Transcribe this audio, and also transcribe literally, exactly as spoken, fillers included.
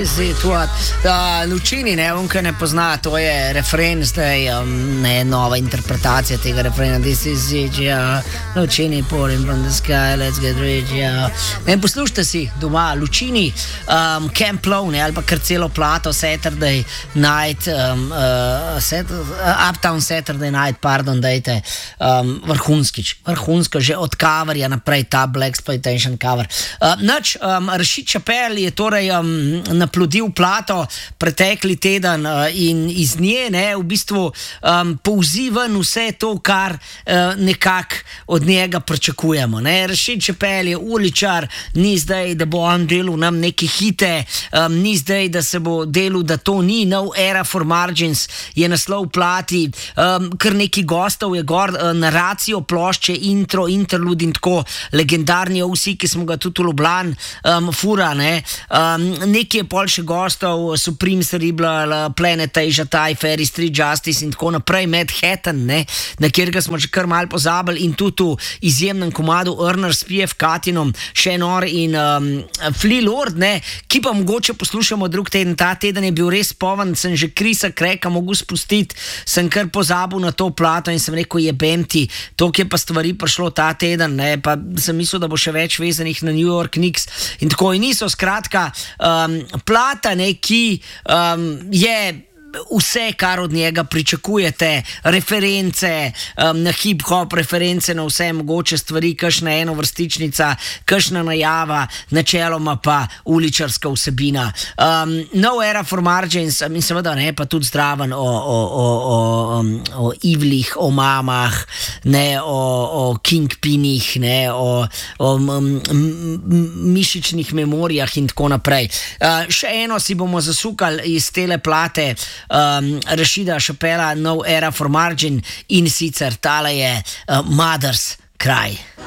Uh, Lučini, ne, on, ki ne pozna, to je refren, zdaj um, ne nova interpretacija tega refrena. This is it, yeah. Lučini, pouring from the sky, let's get rich, yeah. Ne, poslušajte si doma, Lučini, um, Camp Low, ne, ali pa kar celo plato, Saturday Night, um, uh, set, uh, Uptown Saturday Night, pardon, dajte, um, vrhunskič, vrhunsko, že od coverja naprej, ta Blaxploitation cover. Uh, Nač, um, Rashid Chappelle je torej um, naplodil plato pretekli teden uh, in iz nje ne, v bistvu um, povzi ven vse to, kar uh, nekako od njega pričakujemo. Ne. Rashid Chappelle je uličar, ni zdaj, da bo on delal nam neke hite, um, ni zdaj, da se bo delal, da to ni No Era for Margins, je naslov plati, um, kar neki gostov je gor, uh, naracijo plošče, intro, interlud in tako legendarni vsi, ki smo ga tudi v Ljubljani um, fura, ne. Um, neki je pol še gostov, Supreme Cerebral, Planet Asia, Thai, Ferry, Street Justice in tako naprej, Mad Hatton, ne, na kjerega smo že kar malo pozabili, in tudi v izjemnem komadu Earner s P F Katinom, Shenor in um, Flea Lord, ne, ki pa mogoče poslušamo drug teden. Ta teden je bil res poven, sem že Krisa Kreka mogel spustiti, sem kar pozabil na to plato in sem rekel, jebem ti, toliko je pa stvari prišlo ta teden, ne, pa sem mislil, da bo še več vezanih na New York Knicks in tako, in niso, skratka, um, plata, ne, ki um, je vse, kar od njega pričakujete, reference um, na hip-hop, reference na vse mogoče stvari, kakšna eno vrstičnica, kakšna najava, načeloma pa uličarska vsebina. Um, no Era for Margins, in seveda ne, pa tudi zdraven o, o, o, o, um, o ivlih, o mamah, ne, o, o kingpinih, ne, o, o m, m, mišičnih memorijah in tako naprej. Uh, še eno si bomo zasukali iz tele plate, Um, Rashida Chappella, No Era for Margin, in sicer tale je uh, Mother's Cry.